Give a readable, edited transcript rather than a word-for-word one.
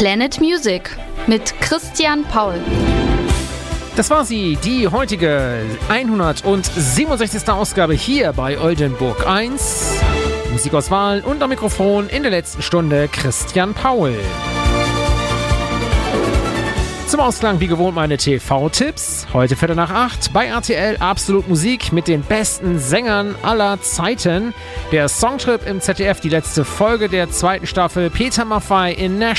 Planet Music mit Christian Paul. Das war sie, die heutige 167. Ausgabe hier bei Oldenburg 1. Musikauswahl und am Mikrofon in der letzten Stunde Christian Paul. Zum Ausklang wie gewohnt meine TV-Tipps. Heute 7:45 bei RTL Absolut Musik mit den besten Sängern aller Zeiten. Der Songtrip im ZDF, die letzte Folge der zweiten Staffel. Peter Maffay in Nashville.